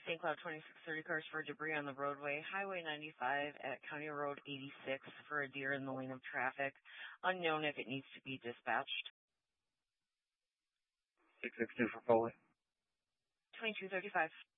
St. Cloud 2630 cars for debris on the roadway, Highway 95 at County Road 86 for a deer in the lane of traffic. Unknown if it needs to be dispatched. 662 for Foley. 2235.